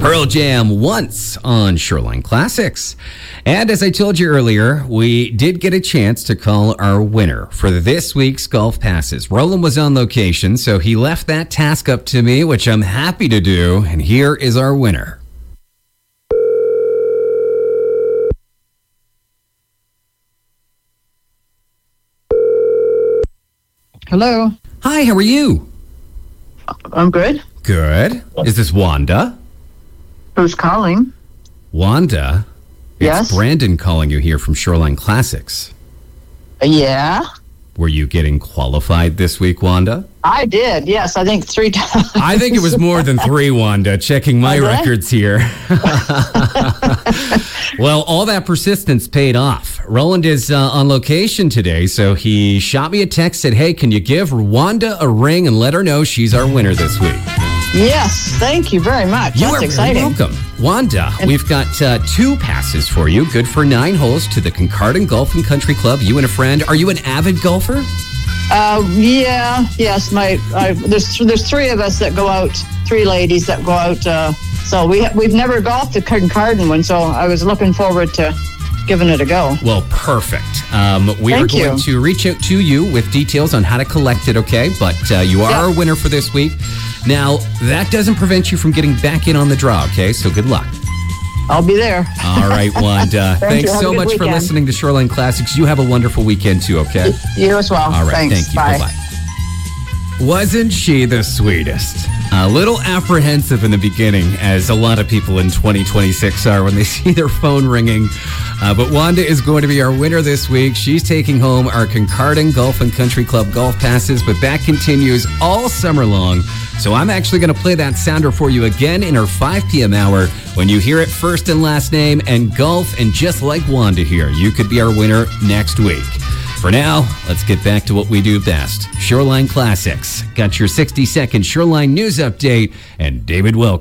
Pearl Jam once on Shoreline Classics. And as I told you earlier, we did get a chance to call our winner for this week's Golf Passes. Roland was on location, so he left that task up to me, which I'm happy to do. And here is our winner. Hello. Hi, how are you? I'm good. Good. Is this Wanda? Who's calling? Wanda? Yes? It's Brandon calling you here from Shoreline Classics. Yeah, Were you getting qualified this week, Wanda? I did. Yes, I think 3 times. I think it was more than 3, Wanda, checking my Okay. records here. Well, all that persistence paid off. Roland is on location today, so he shot me a text, said, hey, can you give Wanda a ring and let her know she's our winner this week? Yes, thank you very much. You That's are exciting. welcome. Wanda, we've got 2 passes for you, good for 9 holes to the Kincardine Golf and Country Club. You and a friend. Are you an avid golfer? Yes. There's 3 of us that go out. 3 ladies that go out. So we've never golfed the Kincardine one. So I was looking forward to giving it a go. Well, perfect. We are Thank going you. to reach out to you with details on how to collect it, okay? But you are our winner for this week. Now, that doesn't prevent you from getting back in on the draw, okay? So good luck. I'll be there. All right, Wanda. Thank Thanks you. Have so a good much for weekend. listening to Shoreline Classics. You have a wonderful weekend too, okay? You as well. All right, Thanks. thank you. Bye. Bye-bye. Wasn't she the sweetest? A little apprehensive in the beginning, as a lot of people in 2026 are when they see their phone ringing. But Wanda is going to be our winner this week. She's taking home our Kincardine Golf and Country Club golf passes, but that continues all summer long. So I'm actually going to play that sounder for you again in our 5 p.m. hour when you hear it first and last name and golf. And just like Wanda here, you could be our winner next week. For now, let's get back to what we do best. Shoreline Classics. Got your 60-second Shoreline news update and David Wilk.